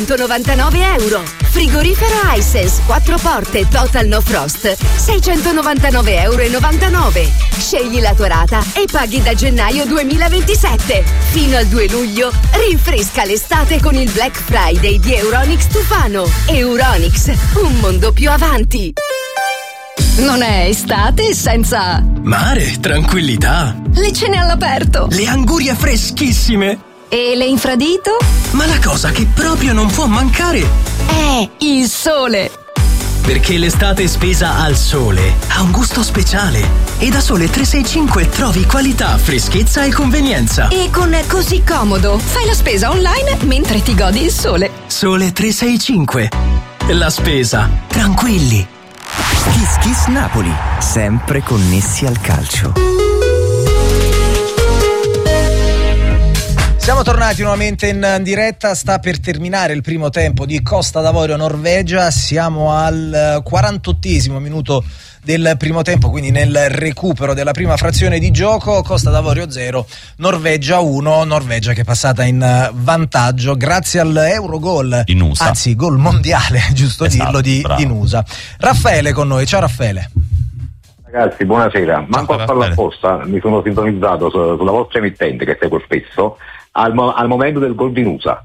€199. Frigorifero Hisense 4 porte Total No Frost €699,99. Scegli la tua rata e paghi da gennaio 2027. Fino al 2 luglio rinfresca l'estate con il Black Friday di Euronics Tufano. Euronics, un mondo più avanti. Non è estate senza mare, tranquillità, le cene all'aperto, le angurie freschissime e le infradito? Ma la cosa che proprio non può mancare è il sole. Perché l'estate spesa al sole ha un gusto speciale e da Sole 365 trovi qualità, freschezza e convenienza. E con Così Comodo fai la spesa online mentre ti godi il sole. Sole 365. La spesa tranquilli. Kiss Kiss Napoli, sempre connessi al calcio. Siamo tornati nuovamente in diretta, sta per terminare il primo tempo di Costa d'Avorio Norvegia, siamo al 48esimo minuto del primo tempo, quindi nel recupero della prima frazione di gioco. Costa d'Avorio 0, Norvegia 1, Norvegia che è passata in vantaggio grazie all'Eurogol di Nusa, anzi gol mondiale, giusto esatto, dirlo, di Nusa. Raffaele con noi, ciao Raffaele. Ragazzi, buonasera. Manco a farlo apposta, mi sono sintonizzato sulla vostra emittente che seguo spesso al momento del gol di Nusa.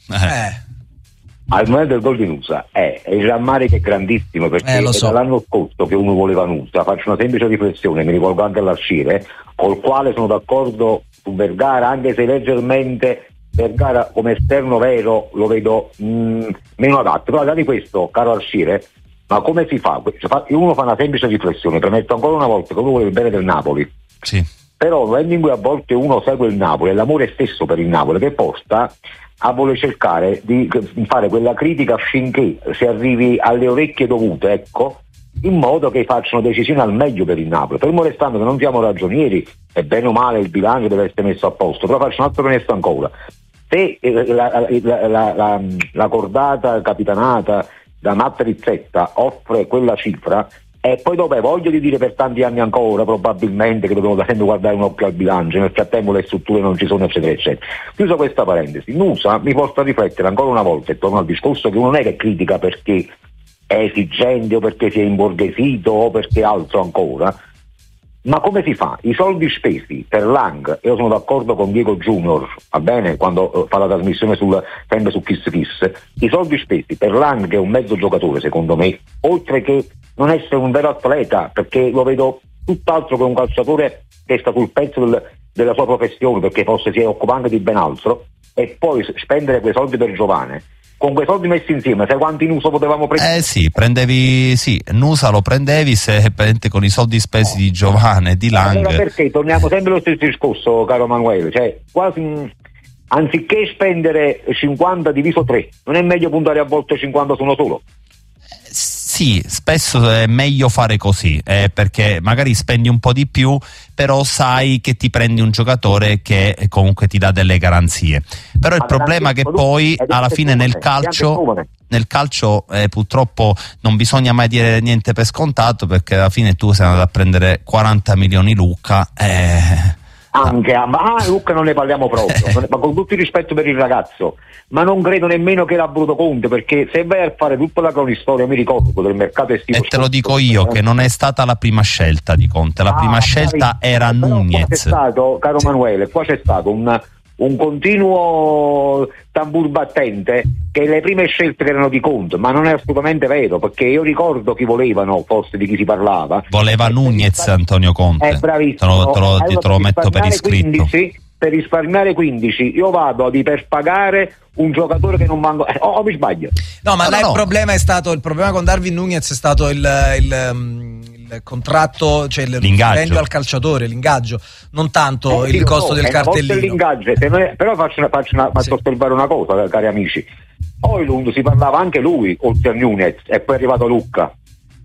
Al momento del gol di Nusa il rammarico è grandissimo, perché lo so. dall'anno scorso che uno voleva Nusa. Faccio una semplice riflessione, mi rivolgo anche all'Arciere, col quale sono d'accordo su Vergara, anche se leggermente Vergara come esterno vero lo vedo meno adatto. Però al di là di questo, caro Arciere, ma come si fa? Uno fa una semplice riflessione, premetto ancora una volta che uno vuole il bene del Napoli, sì. Però nel momento in cui a volte uno segue il Napoli, è l'amore stesso per il Napoli che porta a voler cercare di fare quella critica affinché si arrivi alle orecchie dovute, ecco, in modo che facciano decisioni al meglio per il Napoli. Fermo restando che non siamo ragionieri, e bene o male il bilancio deve essere messo a posto, però faccio un altro premesso ancora. Se la cordata capitanata da Matt Rizzetta offre quella cifra, e poi dopo voglio di dire per tanti anni ancora probabilmente che dobbiamo sempre guardare un occhio al bilancio, nel frattempo le strutture non ci sono, eccetera eccetera. Chiusa questa parentesi, Nusa mi porta a riflettere ancora una volta, e torno al discorso che uno non è che critica perché è esigente o perché si è imborghesito o perché altro ancora, ma come si fa? I soldi spesi per Lang, io sono d'accordo con Diego Junior, va bene, quando fa la trasmissione sempre su Kiss Kiss, i soldi spesi per Lang, che è un mezzo giocatore secondo me, oltre che non essere un vero atleta, perché lo vedo tutt'altro che un calciatore che sta sul pezzo della sua professione, perché forse si è occupato di ben altro, e poi spendere quei soldi per Giovane. Con quei soldi messi insieme, sai quanti Nusa potevamo prendere? Nusa lo prendevi se con i soldi spesi di Giovane, di Lang. Allora perché torniamo sempre allo stesso discorso, caro Manuele, cioè quasi anziché spendere 50 diviso 3, non è meglio puntare a volte 50 su uno solo? Sì, spesso è meglio fare così, perché magari spendi un po' di più, però sai che ti prendi un giocatore che comunque ti dà delle garanzie. Però il problema è che poi alla fine nel calcio purtroppo non bisogna mai dire niente per scontato, perché alla fine tu sei andato a prendere 40 milioni Lucca. Lucca non ne parliamo proprio, ma con tutto il rispetto per il ragazzo, ma non credo nemmeno che l'ha Bruto Conte, perché se vai a fare tutta la cronistoria, mi ricordo del mercato estivo, e te lo dico io che non è stata la prima scelta di Conte, la prima scelta era Nunez. C'è stato, caro Manuele, qua c'è stato un continuo tambur battente che le prime scelte erano di Conte, ma non è assolutamente vero, perché io ricordo chi volevano, forse di chi si parlava. Voleva Nunez Antonio Conte. Bravissimo. Te lo metto per iscritto. 15, per risparmiare 15 io vado ad iperpagare un giocatore che non manco mi sbaglio. No, ma il problema con Darwin Nunez è stato il contratto, cioè il stipendio al calciatore, l'ingaggio, non tanto il costo del cartellino. L'ingaggio, però faccio osservare una cosa, cari amici. Oilund si parlava anche lui oltre a Nunez, e poi è arrivato Lucca.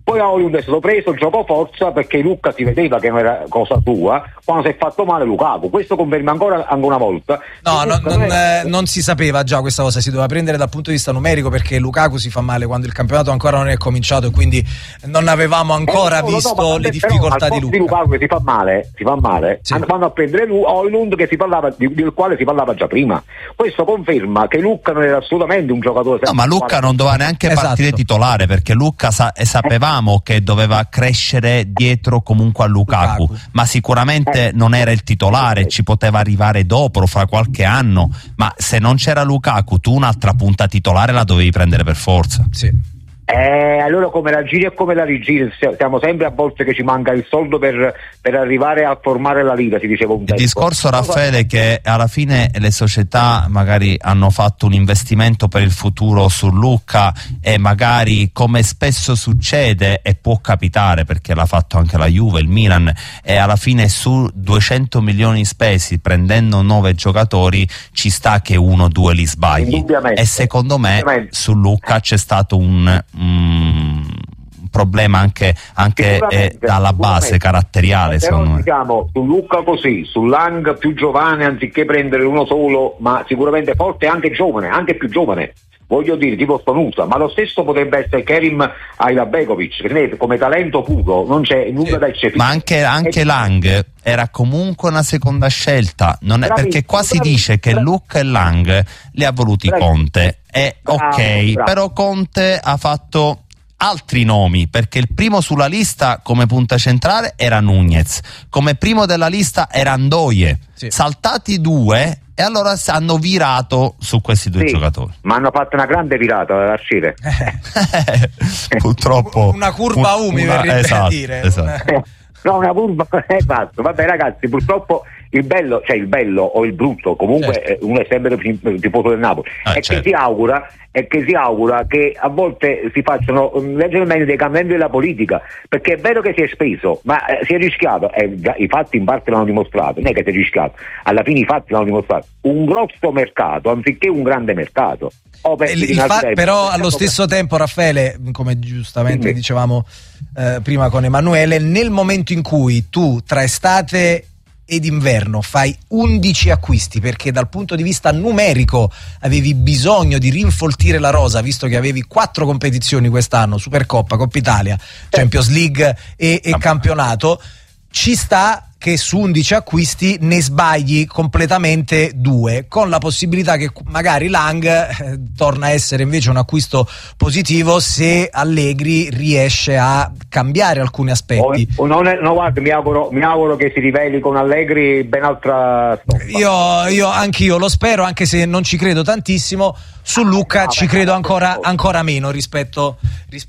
Poi Højlund è stato preso, giocò forza perché Lucca si vedeva che non era cosa sua, quando si è fatto male Lukaku. Questo conferma ancora una volta. No, non si sapeva già questa cosa, si doveva prendere dal punto di vista numerico, perché Lukaku si fa male quando il campionato ancora non è cominciato e quindi non avevamo ancora visto le difficoltà di Lucca. Lukaku che si fa male, sì. Vanno a prendere Højlund del quale si parlava già prima. Questo conferma che Lucca non era assolutamente un giocatore. No, ma Lucca non doveva neanche partire titolare, perché Lucca sapevamo che doveva crescere dietro comunque a Lukaku. Ma sicuramente non era il titolare, ci poteva arrivare dopo, fra qualche anno, ma se non c'era Lukaku tu un'altra punta titolare la dovevi prendere per forza. Sì. Allora come la giri e come la rigiri, siamo sempre a volte che ci manca il soldo per arrivare a formare la Liga, si diceva un tempo. Il discorso, Raffaele, è che alla fine le società magari hanno fatto un investimento per il futuro su Lucca e magari, come spesso succede e può capitare, perché l'ha fatto anche la Juve, il Milan, e alla fine su 200 milioni spesi prendendo 9 giocatori ci sta che 1 o 2 li sbagli, e secondo me su Lucca c'è stato un problema anche dalla base caratteriale. Però diciamo su Lucca così, su Lang più giovane, anziché prendere uno solo, ma sicuramente forte, anche giovane, anche più giovane, voglio dire, tipo Stonusa, ma lo stesso potrebbe essere Kerim Ajdarević, che come talento puro non c'è nulla da eccepire. Ma anche Lang era comunque una seconda scelta, non è, perché qua si dice che Lucca e Lang li ha voluti Conte, bravo. Però Conte ha fatto altri nomi, perché il primo sulla lista come punta centrale era Nunez, come primo della lista era Ndoye, saltati 2 e allora hanno virato su questi 2 giocatori. Ma hanno fatto una grande virata da lasciare. Purtroppo una curva verrebbe a dire. Esatto. No, una curva, esatto. Vabbè ragazzi, purtroppo il bello o il brutto, comunque uno è sempre tifoso del Napoli, che si augura che a volte si facciano leggermente dei cambiamenti della politica, perché è vero che si è speso, ma si è rischiato, i fatti in parte l'hanno dimostrato, non è che si è rischiato, alla fine i fatti l'hanno dimostrato, un grosso mercato anziché un grande mercato. Però allo stesso tempo, Raffaele, come giustamente dicevamo prima con Emanuele, nel momento in cui tu tra estate ed inverno fai 11 acquisti, perché dal punto di vista numerico avevi bisogno di rinfoltire la rosa, visto che avevi 4 competizioni quest'anno, Supercoppa, Coppa Italia, Champions League e campionato, ci sta che su 11 acquisti ne sbagli completamente 2, con la possibilità che magari Lang torna a essere invece un acquisto positivo se Allegri riesce a cambiare alcuni aspetti. Guarda, mi auguro che si riveli con Allegri ben altra stoffa. Io anch'io lo spero, anche se non ci credo tantissimo. Su Lucca ci credo ancora meno rispetto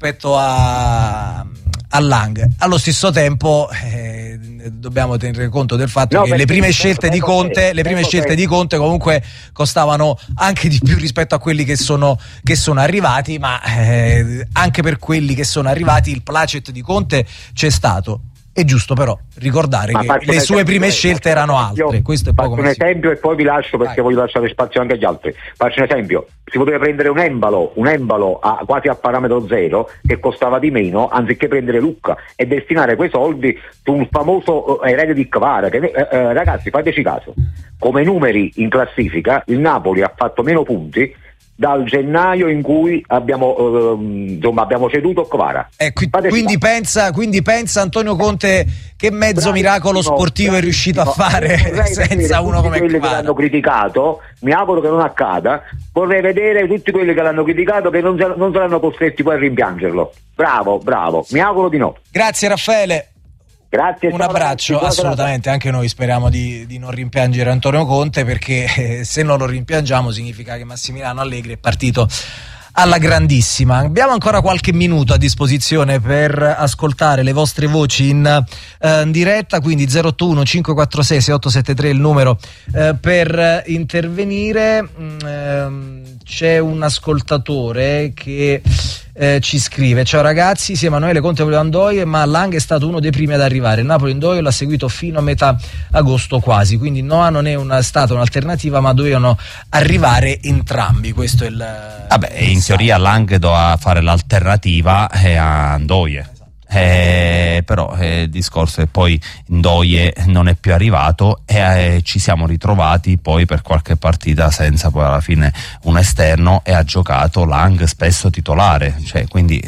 a Lang. Allo stesso tempo dobbiamo tenere conto del fatto che le prime scelte di Conte comunque costavano anche di più rispetto a quelli che sono arrivati, ma anche per quelli che sono arrivati il placet di Conte c'è stato. È giusto però ricordare che le sue prime scelte erano altre. Questo è poco. Faccio un esempio e poi vi lascio, perché voglio lasciare spazio anche agli altri. Faccio un esempio: si poteva prendere un Embalo quasi a parametro zero, che costava di meno, anziché prendere Lucca e destinare quei soldi su un famoso erede di Kvara. Ragazzi, fateci caso, come numeri in classifica il Napoli ha fatto meno punti dal gennaio in cui abbiamo ceduto Kvara. Quindi pensa Antonio Conte che mezzo miracolo sportivo è riuscito a fare senza uno come quelli Kvara. Che l'hanno criticato, mi auguro che non accada. Vorrei vedere tutti quelli che l'hanno criticato che non saranno costretti poi a rimpiangerlo. Bravo, mi auguro di no. Grazie Raffaele. Grazie, un abbraccio, assolutamente, anche noi speriamo di non rimpiangere Antonio Conte, perché se non lo rimpiangiamo significa che Massimiliano Allegri è partito alla grandissima. Abbiamo ancora qualche minuto a disposizione per ascoltare le vostre voci in diretta, quindi 081 546 6873 il numero per intervenire. C'è un ascoltatore che ci scrive: ciao ragazzi, sì, Emanuele, Conte voleva Ndoye, ma Lang è stato uno dei primi ad arrivare. Il Napoli Ndoye l'ha seguito fino a metà agosto quasi, quindi Noah non è stata un'alternativa, ma dovevano arrivare entrambi. Questo è il in teoria Lang doveva fare l'alternativa a Ndoye. però il discorso è poi Ndoye non è più arrivato e ci siamo ritrovati poi per qualche partita senza poi alla fine un esterno, e ha giocato Lang spesso titolare, cioè, quindi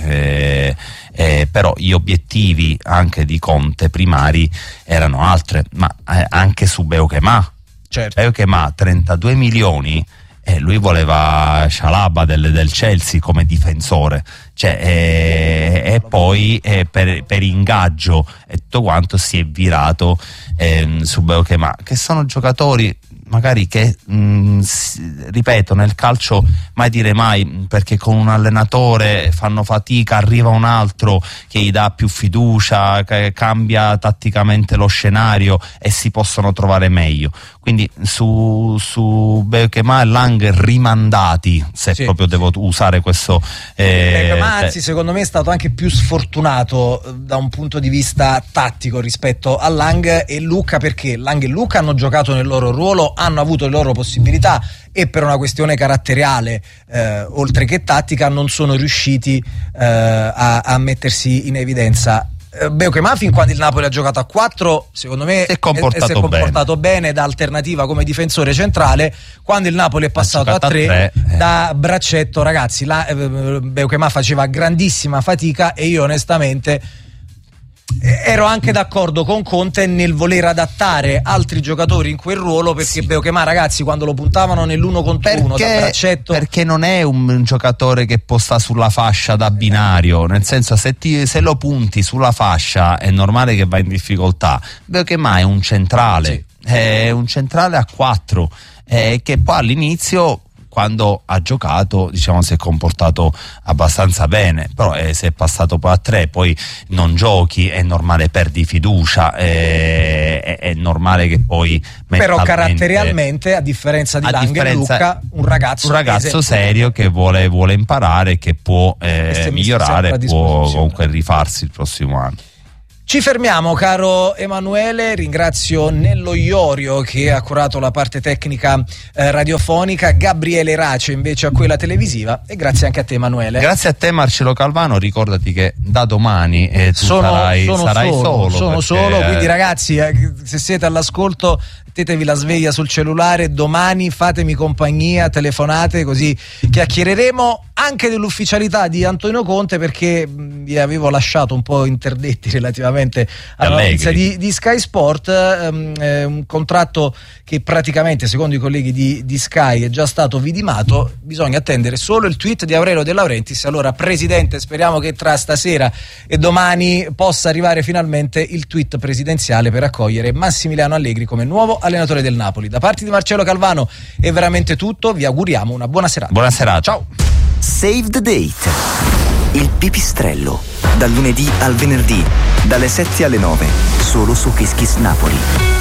però gli obiettivi anche di Conte primari erano altre, ma anche su Beukema, certo. Beukema 32 milioni, lui voleva Chalaba del Chelsea come difensore, cioè, e poi per ingaggio e tutto quanto si è virato su Beukema, che sono giocatori magari che ripeto, nel calcio mai dire mai, perché con un allenatore fanno fatica, arriva un altro che gli dà più fiducia, che cambia tatticamente lo scenario e si possono trovare meglio. Quindi su Beukema e Lang rimandati, se sì, proprio devo usare questo ma anzi secondo me è stato anche più sfortunato da un punto di vista tattico rispetto a Lang e Lucca, perché Lang e Lucca hanno giocato nel loro ruolo, hanno avuto le loro possibilità e per una questione caratteriale oltre che tattica non sono riusciti a mettersi in evidenza. Beukema, fin quando il Napoli ha giocato a 4, secondo me si è comportato bene da alternativa come difensore centrale. Quando il Napoli è passato a 3 da braccetto, ragazzi, Beukema faceva grandissima fatica e io onestamente ero anche d'accordo con Conte nel voler adattare altri giocatori in quel ruolo, perché sì, Beukema, ragazzi, quando lo puntavano nell'1 contro 1 da braccetto, perché non è un giocatore che può stare sulla fascia da binario, nel senso se lo punti sulla fascia è normale che va in difficoltà. Beukema è un centrale, sì, è un centrale a 4 che poi all'inizio, quando ha giocato, diciamo, si è comportato abbastanza bene, però se è passato poi a 3, poi non giochi, è normale, perdi fiducia, è normale che poi però caratterialmente, a differenza di Lang e Lucca, un ragazzo serio che vuole imparare, che può migliorare, può comunque rifarsi il prossimo anno. Ci fermiamo, caro Emanuele, ringrazio Nello Iorio che ha curato la parte tecnica radiofonica, Gabriele Race invece a quella televisiva, e grazie anche a te, Emanuele. Grazie a te, Marcello Calvano, ricordati che da domani tu sarai solo, quindi ragazzi, se siete all'ascolto, mettetevi la sveglia sul cellulare, domani fatemi compagnia, telefonate, così chiacchiereremo anche dell'ufficialità di Antonio Conte, perché vi avevo lasciato un po' interdetti relativamente alla notizia di Sky Sport, un contratto che praticamente, secondo i colleghi di Sky, è già stato vidimato. Bisogna attendere solo il tweet di Aurelio De Laurentiis. Allora, Presidente, speriamo che tra stasera e domani possa arrivare finalmente il tweet presidenziale per accogliere Massimiliano Allegri come nuovo allenatore del Napoli. Da parte di Marcello Calvano è veramente tutto, vi auguriamo una buona serata. Buona serata. Ciao. Save the Date, il pipistrello, dal lunedì al venerdì, dalle 7 alle 9, solo su Kiss Kiss Napoli.